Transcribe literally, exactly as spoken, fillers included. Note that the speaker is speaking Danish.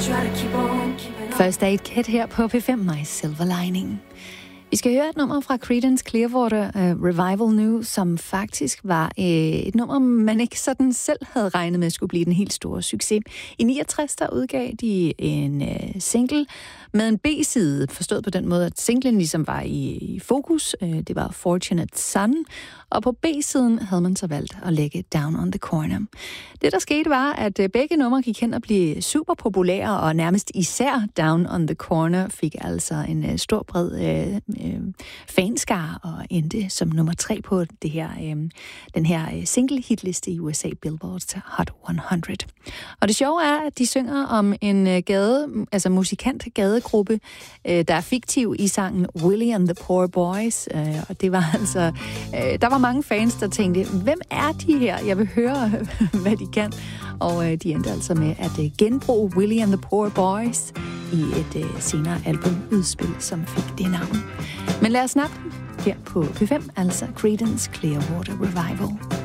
First Aid Kit her på P fem, My Silver Lining. Vi skal høre et nummer fra Creedence Clearwater uh, Revival nu, som faktisk var uh, et nummer, man ikke sådan selv havde regnet med skulle blive den helt store succes. I niogtres der udgav de en uh, single med en B-side, forstået på den måde, at singlen ligesom var i, i fokus. Uh, det var Fortunate Son, og på B-siden havde man så valgt at lægge Down on the Corner. Det, der skete, var, at uh, begge numre gik hen og blev super populære, og nærmest især Down on the Corner fik altså en uh, stor, bred uh, fanskare og endte som nummer tre på det her, øh, den her single-hitliste i U S A Billboard's Hot hundrede. Og det sjove er, at de synger om en gade, altså musikant-gadegruppe, øh, der er fiktiv i sangen Willie and the Poor Boys. Øh, og det var altså, øh, der var mange fans, der tænkte, hvem er de her? Jeg vil høre, hvad de kan. Og øh, de endte altså med at øh, genbruge Willie and the Poor Boys i et øh, senere albumudspil, som fik det navn. Men lad os snakke her på P fem, altså Creedence Clearwater Revival.